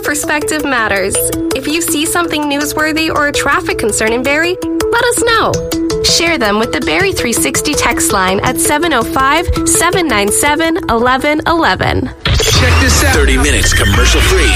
perspective matters. If you see something newsworthy or a traffic concern in Barrie, let us know. Share them with the Barrie 360 text line at 705-797-1111. Check this out. 30 minutes commercial free.